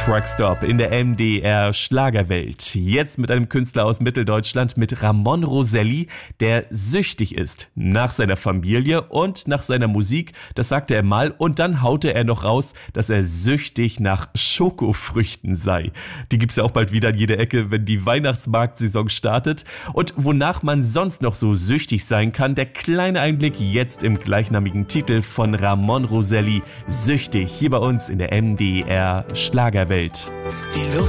Truckstop in der MDR Schlagerwelt. Jetzt mit einem Künstler aus Mitteldeutschland, mit Ramon Roselli, der süchtig ist nach seiner Familie und nach seiner Musik. Das sagte er mal und dann haute er noch raus, dass er süchtig nach Schokofrüchten sei. Die gibt's ja auch bald wieder in jeder Ecke, wenn die Weihnachtsmarktsaison startet. Und wonach man sonst noch so süchtig sein kann, der kleine Einblick jetzt im gleichnamigen Titel von Ramon Roselli, Süchtig, hier bei uns in der MDR Schlagerwelt. Die Luft